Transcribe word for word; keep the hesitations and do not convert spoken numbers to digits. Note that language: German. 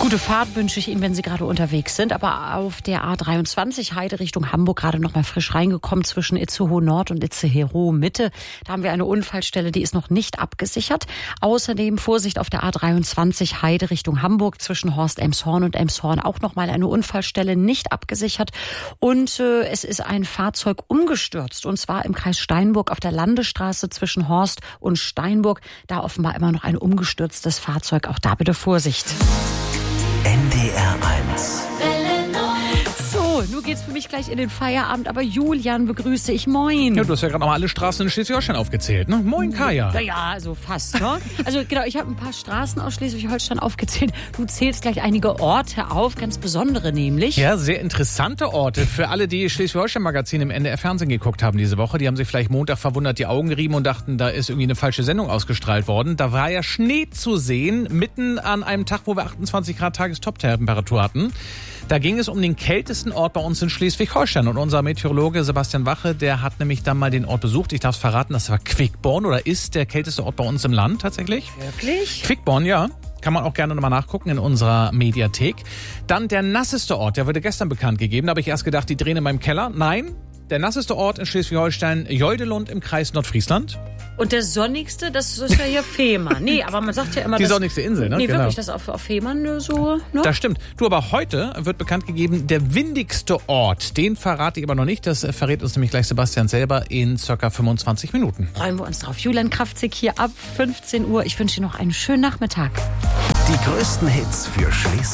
Gute Fahrt wünsche ich Ihnen, wenn Sie gerade unterwegs sind. Aber auf der A dreiundzwanzig Heide Richtung Hamburg gerade noch mal frisch reingekommen zwischen Itzehoe Nord und Itzehoe Mitte. Da haben wir eine Unfallstelle, die ist noch nicht abgesichert. Außerdem Vorsicht auf der A dreiundzwanzig Heide Richtung Hamburg zwischen Horst-Elmshorn und Elmshorn. Auch noch mal eine Unfallstelle nicht abgesichert. Und äh, es ist ein Fahrzeug umgestürzt. Und zwar im Kreis Steinburg auf der Landesstraße zwischen Horst und Steinburg. Da offenbar immer noch ein umgestürztes Fahrzeug. Auch da bitte Vorsicht. N D R eins. So, nun geht's für mich gleich in den Feierabend, aber Julian begrüße ich. Moin. Ja, du hast ja gerade noch mal alle Straßen in Schleswig-Holstein aufgezählt, ne? Moin, Kaya. Ja, ja, also fast, ne? Also genau, ich habe ein paar Straßen aus Schleswig-Holstein aufgezählt. Du zählst gleich einige Orte auf, ganz besondere nämlich. Ja, sehr interessante Orte. Für alle, die Schleswig-Holstein-Magazin im N D R-Fernsehen geguckt haben diese Woche, die haben sich vielleicht Montag verwundert die Augen gerieben und dachten, da ist irgendwie eine falsche Sendung ausgestrahlt worden. Da war ja Schnee zu sehen, mitten an einem Tag, wo wir achtundzwanzig Grad Tagestop-Temperatur hatten. Da ging es um den kältesten Ort bei uns in Schleswig-Holstein. Und unser Meteorologe Sebastian Wache, der hat nämlich dann mal den Ort besucht. Ich darf es verraten, das war Quickborn oder ist der kälteste Ort bei uns im Land tatsächlich. Wirklich? Quickborn, ja. Kann man auch gerne nochmal nachgucken in unserer Mediathek. Dann der nasseste Ort, der wurde gestern bekannt gegeben. Da habe ich erst gedacht, die drehen in meinem Keller. Nein, der nasseste Ort in Schleswig-Holstein, Jeudelund im Kreis Nordfriesland. Und der sonnigste, das ist ja hier Fehmarn. Nee, aber man sagt ja immer... Die das, sonnigste Insel, ne? Nee, Genau. wirklich, das auf, auf Fehmarn so... Ne? Das stimmt. Du, aber heute wird bekannt gegeben, der windigste Ort. Den verrate ich aber noch nicht. Das verrät uns nämlich gleich Sebastian selber in circa fünfundzwanzig Minuten. Freuen wir uns drauf. Julian Kraftzig hier ab fünfzehn Uhr. Ich wünsche dir noch einen schönen Nachmittag. Die größten Hits für Schleswig